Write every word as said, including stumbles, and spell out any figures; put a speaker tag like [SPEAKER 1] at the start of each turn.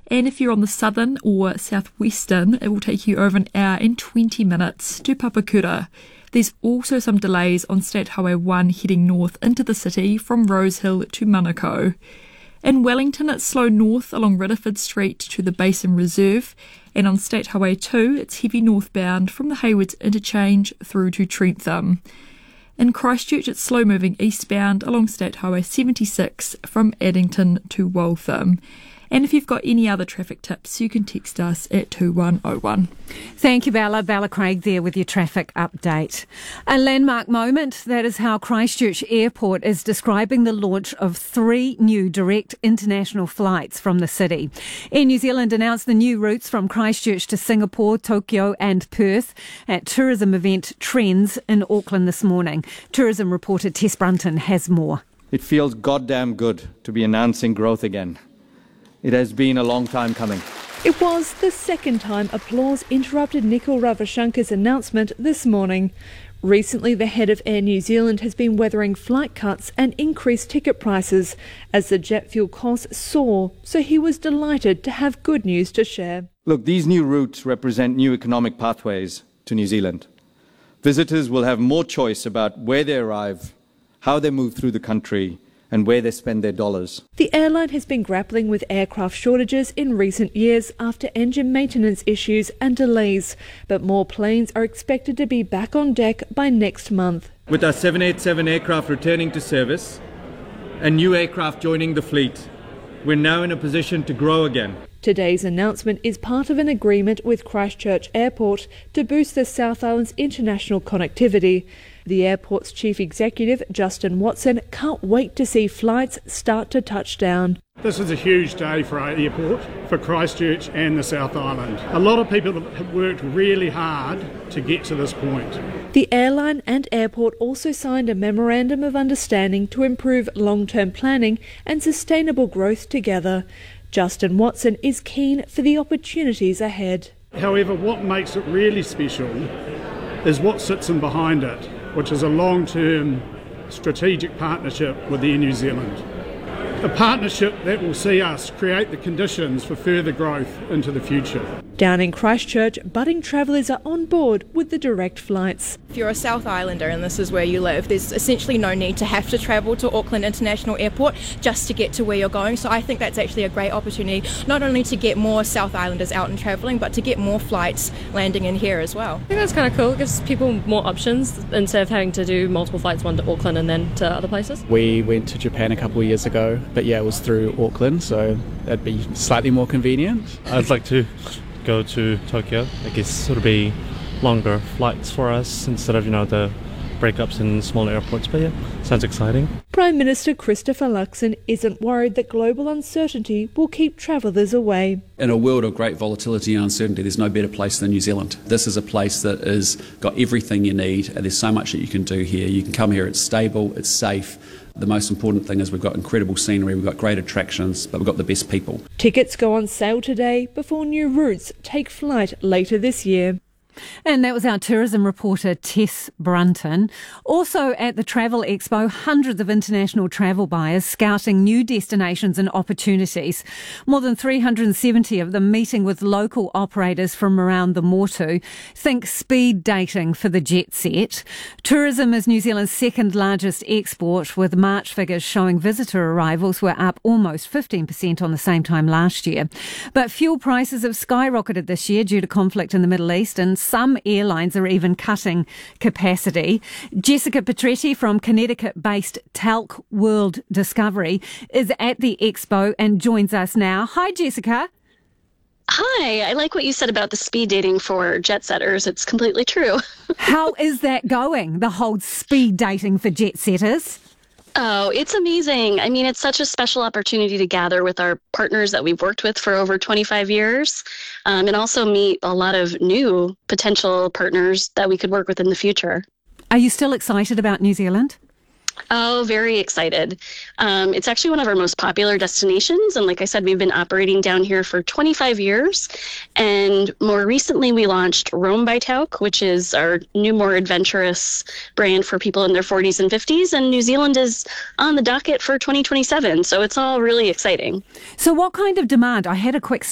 [SPEAKER 1] And if you're on the southern or southwestern, it will take you over an hour and twenty minutes to Papakura. There's also some delays on State Highway one heading north into the city from Rosehill to Manukau. In Wellington, it's slow north along Rutherford Street to the Basin Reserve, and on State Highway two, it's heavy northbound from the Haywards Interchange through to Trentham. In Christchurch, it's slow-moving eastbound along State Highway seventy-six from Addington to Waltham. And if you've got any other traffic tips, you can text us at two one oh one.
[SPEAKER 2] Thank you, Bella. Bella Craig there with your traffic update. A landmark moment, that is how Christchurch Airport is describing the launch of three new direct international flights from the city. Air New Zealand announced the new routes from Christchurch to Singapore, Tokyo and Perth at tourism event Trends in Auckland this morning. Tourism reporter Tess Brunton has more.
[SPEAKER 3] It feels goddamn good to be announcing growth again. It has been a long time coming.
[SPEAKER 4] It was the second time applause interrupted Nikhil Ravashankar's announcement this morning. Recently, the head of Air New Zealand has been weathering flight cuts and increased ticket prices as the jet fuel costs soar, so he was delighted to have good news to share.
[SPEAKER 3] Look, these new routes represent new economic pathways to New Zealand. Visitors will have more choice about where they arrive, how they move through the country, and where they spend their dollars.
[SPEAKER 4] The airline has been grappling with aircraft shortages in recent years after engine maintenance issues and delays, but more planes are expected to be back on deck by next month.
[SPEAKER 3] With our seven eighty-seven aircraft returning to service and new aircraft joining the fleet, we're now in a position to grow again.
[SPEAKER 4] Today's announcement is part of an agreement with Christchurch Airport to boost the South Island's international connectivity. The airport's chief executive, Justin Watson, can't wait to see flights start to touch down.
[SPEAKER 5] This is a huge day for our airport, for Christchurch and the South Island. A lot of people have worked really hard to get to this point.
[SPEAKER 4] The airline and airport also signed a memorandum of understanding to improve long-term planning and sustainable growth together. Justin Watson is keen for the opportunities ahead.
[SPEAKER 5] However, what makes it really special is what sits in behind it, which is a long-term strategic partnership with Air New Zealand. A partnership that will see us create the conditions for further growth into the future.
[SPEAKER 4] Down in Christchurch, budding travellers are on board with the direct flights.
[SPEAKER 6] If you're a South Islander and this is where you live, there's essentially no need to have to travel to Auckland International Airport just to get to where you're going. So I think that's actually a great opportunity, not only to get more South Islanders out and travelling, but to get more flights landing in here as well.
[SPEAKER 7] I think that's kind of cool. It gives people more options instead of having to do multiple flights, one to Auckland and then to other places.
[SPEAKER 8] We went to Japan a couple of years ago, but yeah, it was through Auckland, so that'd be slightly more convenient.
[SPEAKER 9] I'd like to go to Tokyo. I guess it'll be longer flights for us instead of, you know, the breakups in smaller airports. But yeah, sounds exciting.
[SPEAKER 4] Prime Minister Christopher Luxon isn't worried that global uncertainty will keep travellers away.
[SPEAKER 10] In a world of great volatility and uncertainty, there's no better place than New Zealand. This is a place that has got everything you need, and there's so much that you can do here. You can come here, it's stable, it's safe. The most important thing is we've got incredible scenery, we've got great attractions, but we've got the best people.
[SPEAKER 4] Tickets go on sale today before new routes take flight later this year.
[SPEAKER 2] And that was our tourism reporter, Tess Brunton. Also at the Travel Expo, hundreds of international travel buyers scouting new destinations and opportunities. More than three hundred seventy of them meeting with local operators from around the Motu. Think speed dating for the jet set. Tourism is New Zealand's second largest export, with March figures showing visitor arrivals were up almost fifteen percent on the same time last year. But fuel prices have skyrocketed this year due to conflict in the Middle East, and some airlines are even cutting capacity. Jessica Petretti from Connecticut-based Talc World Discovery is at the expo and joins us now. Hi, Jessica.
[SPEAKER 11] Hi, I like what you said about the speed dating for jet setters. It's completely true.
[SPEAKER 2] How is that going, the whole speed dating for jet setters?
[SPEAKER 11] Oh, it's amazing. I mean, it's such a special opportunity to gather with our partners that we've worked with for over twenty-five years, um, and also meet a lot of new potential partners that we could work with in the future.
[SPEAKER 2] Are you still excited about New Zealand?
[SPEAKER 11] Oh, very excited. Um, it's actually one of our most popular destinations. And like I said, we've been operating down here for twenty-five years. And more recently, we launched Roam by Talc, which is our new, more adventurous brand for people in their forties and fifties. And New Zealand is on the docket for twenty twenty-seven. So it's all really exciting.
[SPEAKER 2] So what kind of demand? I had a quick